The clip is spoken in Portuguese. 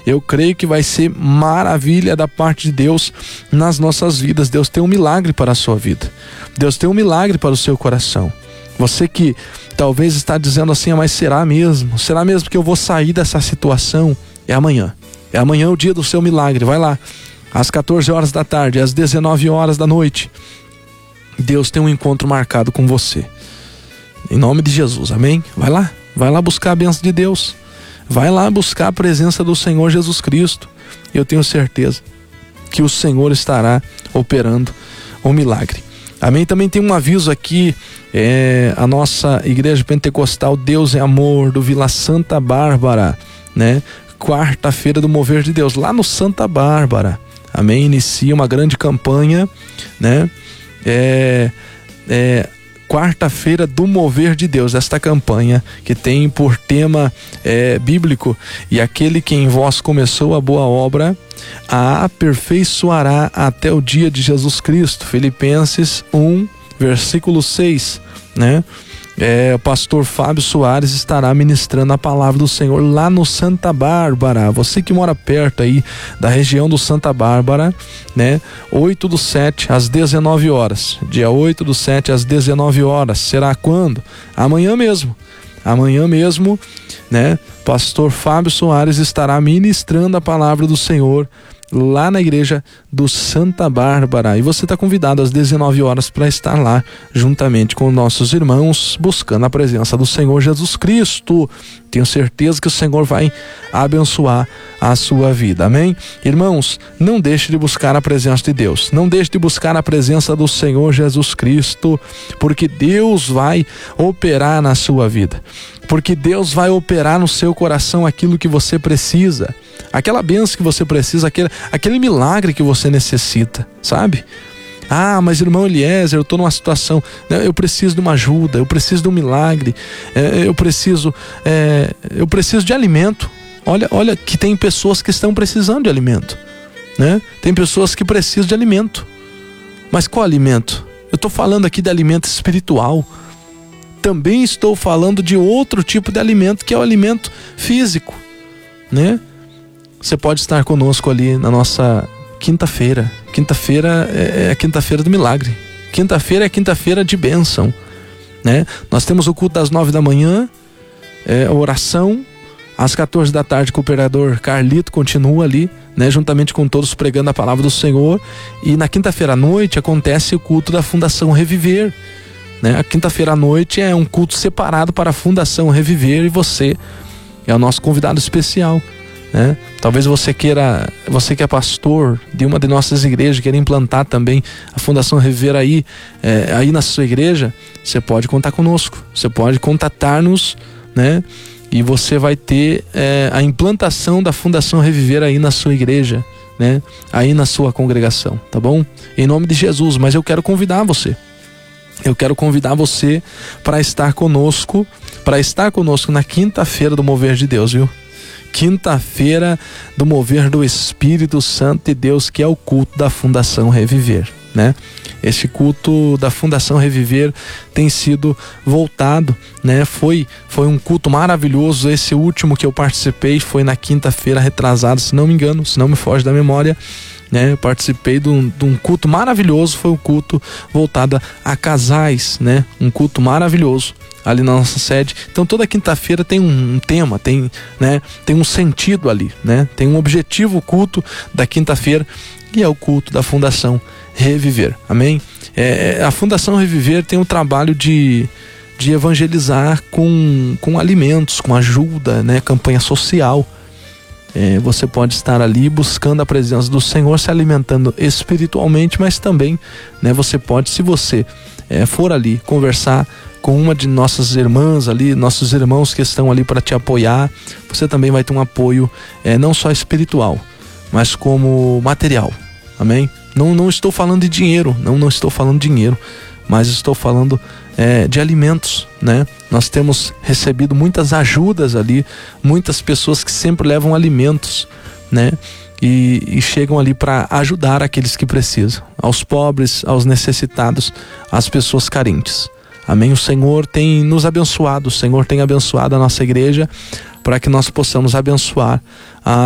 Eu creio que vai ser maravilha da parte de Deus nas nossas vidas. Deus tem um milagre para a sua vida. Deus tem um milagre para o seu coração. Você que talvez está dizendo assim, mas será mesmo? Será mesmo que eu vou sair dessa situação? É amanhã. É amanhã o dia do seu milagre. Vai lá, às 14 horas da tarde, às 19 horas da noite. Deus tem um encontro marcado com você. Em nome de Jesus, amém? Vai lá buscar a bênção de Deus. Vai lá buscar a presença do Senhor Jesus Cristo. Eu tenho certeza que o Senhor estará operando um milagre. Amém? Também tem um aviso aqui, a nossa igreja pentecostal Deus é Amor, do Vila Santa Bárbara, né? Quarta-feira do Mover de Deus, lá no Santa Bárbara. Amém? Inicia uma grande campanha, né? Quarta-feira do Mover de Deus, esta campanha que tem por tema bíblico: e aquele que em vós começou a boa obra a aperfeiçoará até o dia de Jesus Cristo. Filipenses 1, versículo 6, né? O pastor Fábio Soares estará ministrando a palavra do Senhor lá no Santa Bárbara. Você que mora perto aí da região do Santa Bárbara, né? 8/7 às 19 horas. Dia 8/7 às 19 horas. Será quando? Amanhã mesmo. Amanhã mesmo, né? Pastor Fábio Soares estará ministrando a palavra do Senhor lá na igreja do Santa Bárbara. E você está convidado às 19 horas para estar lá juntamente com nossos irmãos, buscando a presença do Senhor Jesus Cristo. Tenho certeza que o Senhor vai abençoar a sua vida, amém? Irmãos, não deixe de buscar a presença de Deus, não deixe de buscar a presença do Senhor Jesus Cristo, porque Deus vai operar na sua vida, porque Deus vai operar no seu coração aquilo que você precisa, aquela bênção que você precisa, aquele milagre que você necessita, sabe? Ah, mas irmão Eliezer, eu estou numa situação, eu preciso de uma ajuda, eu preciso de um milagre, eu preciso de alimento. Olha que tem pessoas que estão precisando de alimento, né? Tem pessoas que precisam de alimento. Mas qual alimento? Eu estou falando aqui de alimento espiritual. Também estou falando de outro tipo de alimento, que é o alimento físico, né? Você pode estar conosco ali na nossa quinta-feira. Quinta-feira é a quinta-feira do milagre. Quinta-feira é quinta-feira de bênção, né? Nós temos o culto das 9 da manhã, a oração. Às 14 da tarde, o cooperador Carlito continua ali, né? Juntamente com todos pregando a palavra do Senhor. E na quinta-feira à noite acontece o culto da Fundação Reviver, né? A quinta-feira à noite é um culto separado para a Fundação Reviver, e você é o nosso convidado especial, né? Talvez você que é pastor de uma de nossas igrejas, queira implantar também a Fundação Reviver aí na sua igreja, você pode contar conosco, você pode contatar-nos, né? E você vai ter a implantação da Fundação Reviver aí na sua igreja, né? Aí na sua congregação, tá bom? Em nome de Jesus. Mas eu quero convidar você. Eu quero convidar você para estar conosco na quinta-feira do Mover de Deus, viu? Quinta-feira do Mover do Espírito Santo de Deus, que é o culto da Fundação Reviver, né? Este culto da Fundação Reviver tem sido voltado, né? Foi um culto maravilhoso. Esse último que eu participei foi na quinta-feira retrasada, se não me engano, se não me foge da memória, né? Eu participei de um culto maravilhoso. Foi um culto voltado a casais, né? Um culto maravilhoso ali na nossa sede. Então toda quinta-feira tem um tema, tem um sentido ali, né? Tem um objetivo, o culto da quinta-feira, e é o culto da Fundação Reviver, amém? A Fundação Reviver tem um trabalho de evangelizar com alimentos, com ajuda, né? Campanha social. Você pode estar ali buscando a presença do Senhor, se alimentando espiritualmente, mas também, né, você pode, se você for ali conversar com uma de nossas irmãs ali, nossos irmãos que estão ali para te apoiar, você também vai ter um apoio não só espiritual, mas como material, amém? Não estou falando de dinheiro, não estou falando de dinheiro, mas estou falando de alimentos, né? Nós temos recebido muitas ajudas ali, muitas pessoas que sempre levam alimentos, né? E chegam ali para ajudar aqueles que precisam, aos pobres, aos necessitados, às pessoas carentes. Amém? O Senhor tem nos abençoado, o Senhor tem abençoado a nossa igreja para que nós possamos abençoar